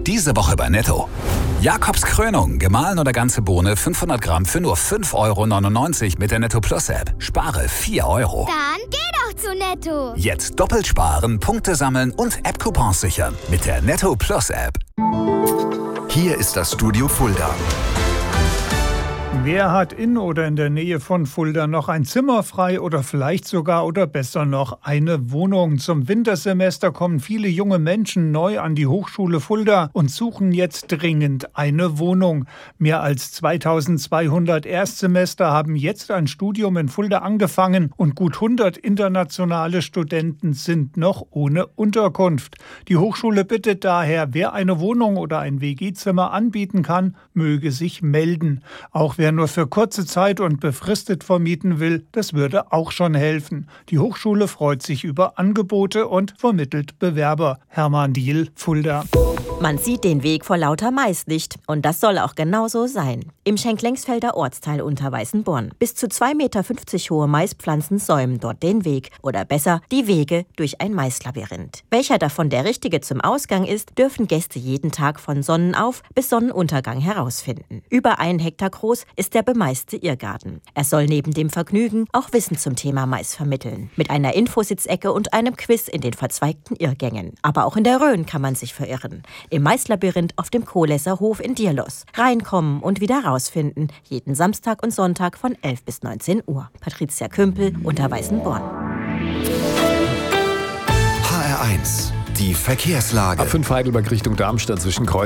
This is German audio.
Diese Woche bei Netto. Jakobs Krönung, gemahlen oder ganze Bohne 500 Gramm für nur 5,99 € mit der Netto Plus App. Spare 4 €. Dann geh doch zu Netto. Jetzt doppelt sparen, Punkte sammeln und App-Coupons sichern mit der Netto Plus App. Hier ist das Studio Fulda. Wer hat in oder in der Nähe von Fulda noch ein Zimmer frei oder vielleicht sogar oder besser noch eine Wohnung? Zum Wintersemester kommen viele junge Menschen neu an die Hochschule Fulda und suchen jetzt dringend eine Wohnung. Mehr als 2200 Erstsemester haben jetzt ein Studium in Fulda angefangen und gut 100 internationale Studenten sind noch ohne Unterkunft. Die Hochschule bittet daher, wer eine Wohnung oder ein WG-Zimmer anbieten kann, möge sich melden. Auch wer nur für kurze Zeit und befristet vermieten will, das würde auch schon helfen. Die Hochschule freut sich über Angebote und vermittelt Bewerber. Hermann Diehl, Fulda. Man sieht den Weg vor lauter Mais nicht. Und das soll auch genauso sein. Im Schenklengsfelder Ortsteil unter Weißenborn. Bis zu 2,50 Meter hohe Maispflanzen säumen dort den Weg. Oder besser, die Wege durch ein Maislabyrinth. Welcher davon der richtige zum Ausgang ist, dürfen Gäste jeden Tag von Sonnenauf- bis Sonnenuntergang herausfinden. Über 1 Hektar groß ist der bemeiste Irrgarten. Er soll neben dem Vergnügen auch Wissen zum Thema Mais vermitteln. Mit einer Infositzecke und einem Quiz in den verzweigten Irrgängen. Aber auch in der Rhön kann man sich verirren. Im Maislabyrinth auf dem Kohlässer Hof in Dierlos. Reinkommen und wieder rausfinden. Jeden Samstag und Sonntag von 11 bis 19 Uhr. Patricia Kümpel, unter Weißenborn. HR1, die Verkehrslage. A5 Heidelberg Richtung Darmstadt zwischen Kreuz